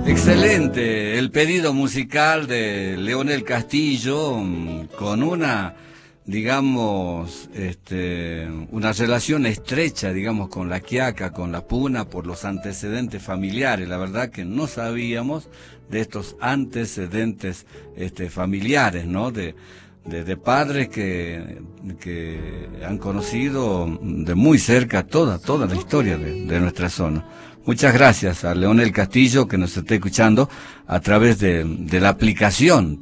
Excelente, el pedido musical de Leonel Castillo, con una, digamos, una relación estrecha, digamos, con la Quiaca, con la Puna, por los antecedentes familiares. La verdad que no sabíamos de estos antecedentes familiares, ¿no? De padres que han conocido de muy cerca toda la historia de nuestra zona. Muchas gracias a Leonel Castillo, que nos está escuchando a través de la aplicación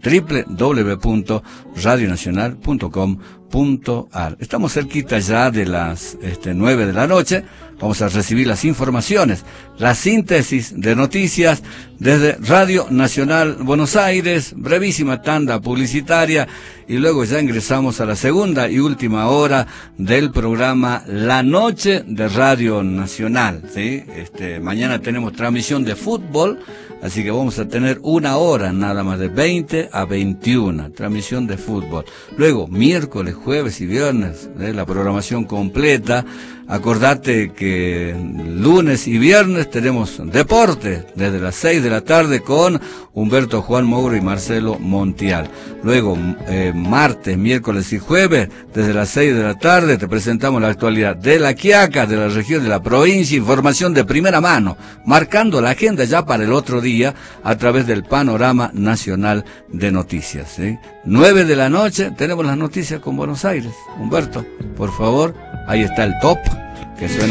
www.radionacional.com.ar. Estamos cerquita ya de las 9 de la noche. Vamos a recibir las informaciones, la síntesis de noticias desde Radio Nacional Buenos Aires, brevísima tanda publicitaria, y luego ya ingresamos a la segunda y última hora del programa La Noche de Radio Nacional, ¿sí? Mañana tenemos transmisión de fútbol, así que vamos a tener una hora nada más, de 20 a 21, transmisión de fútbol. Luego, miércoles, jueves y viernes, la programación completa. Acordate que lunes y viernes tenemos deporte desde las 6 de la tarde con Humberto Juan Moura y Marcelo Montiel. Luego, martes, miércoles y jueves, desde las 6 de la tarde, te presentamos la actualidad de la Quiaca, de la región, de la provincia, información de primera mano, marcando la agenda ya para el otro día a través del Panorama Nacional de Noticias, ¿sí? 9 de la noche, tenemos las noticias con Buenos Aires. Humberto, por favor, ahí está el top, que suena.